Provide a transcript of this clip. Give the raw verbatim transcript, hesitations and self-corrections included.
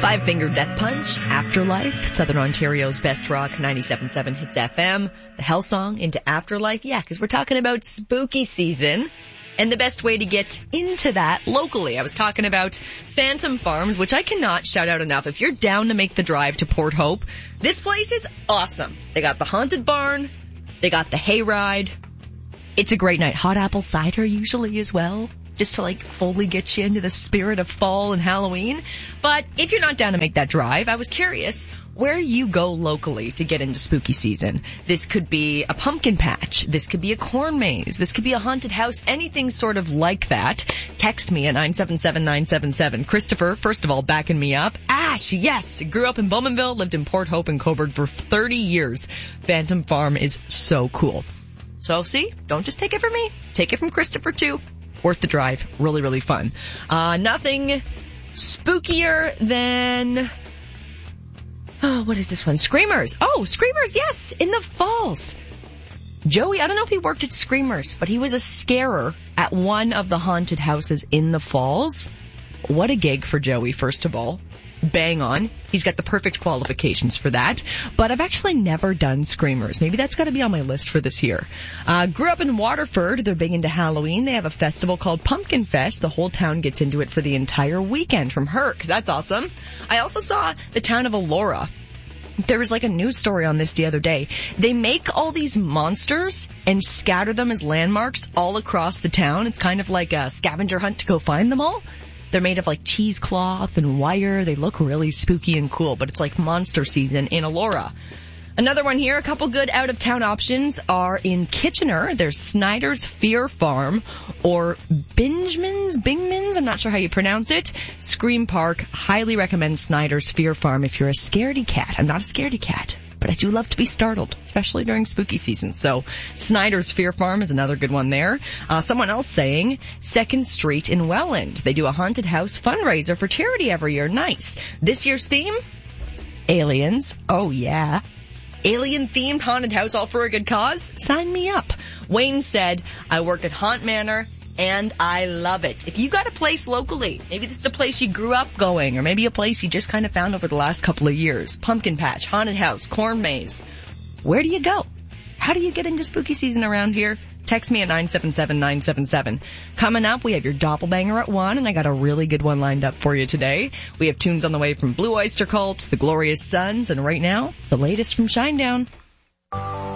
Five Finger Death Punch, Afterlife, Southern Ontario's best rock, ninety-seven point seven Hits F M, the Hell Song into Afterlife. Yeah, because we're talking about spooky season and the best way to get into that locally. I was talking about Phantom Farms, which I cannot shout out enough. If you're down to make the drive to Port Hope, this place is awesome. They got the Haunted Barn, they got the Hayride. It's a great night. Hot apple cider usually as well, just to like fully get you into the spirit of fall and Halloween. But if you're not down to make that drive, I was curious where you go locally to get into spooky season. This could be a pumpkin patch. This could be a corn maze. This could be a haunted house. Anything sort of like that. Text me at nine seven seven nine seven seven. Christopher, first of all, backing me up. Ash, yes. Grew up in Bowmanville, lived in Port Hope and Coburg for thirty years. Phantom Farm is so cool. So see, don't just take it from me. Take it from Christopher too. Worth the drive. Really, really fun. Uh, nothing spookier than... Oh, what is this one? Screamers. Oh, Screamers, yes, in the falls. Joey, I don't know if he worked at Screamers, but he was a scarer at one of the haunted houses in the falls. What a gig for Joey, first of all. Bang on. He's got the perfect qualifications for that. But I've actually never done Screamers. Maybe that's got to be on my list for this year. Uh, grew up in Waterford. They're big into Halloween. They have a festival called Pumpkin Fest. The whole town gets into it for the entire weekend from Herc. That's awesome. I also saw the town of Elora. There was like a news story on this the other day. They make all these monsters and scatter them as landmarks all across the town. It's kind of like a scavenger hunt to go find them all. They're made of like cheesecloth and wire. They look really spooky and cool, but it's like monster season in Elora. Another one here, a couple good out-of-town options are in Kitchener. There's Snyder's Fear Farm or Bingemans, Bingmans, I'm not sure how you pronounce it. Scream Park. Highly recommend Snyder's Fear Farm if you're a scaredy cat. I'm not a scaredy cat, but I do love to be startled, especially during spooky season. So Snyder's Fear Farm is another good one there. Uh, someone else saying Second Street in Welland. They do a haunted house fundraiser for charity every year. Nice. This year's theme? Aliens. Oh, yeah. Alien-themed haunted house, all for a good cause? Sign me up. Wayne said, I work at Haunt Manor, and I love it. If you got a place locally, maybe this is a place you grew up going, or maybe a place you just kind of found over the last couple of years, pumpkin patch, haunted house, corn maze, where do you go? How do you get into spooky season around here? Text me at nine seven seven nine seven seven. Coming up, we have your doppelbanger at one, and I got a really good one lined up for you today. We have tunes on the way from Blue Oyster Cult, The Glorious Sons, and right now, the latest from Shinedown.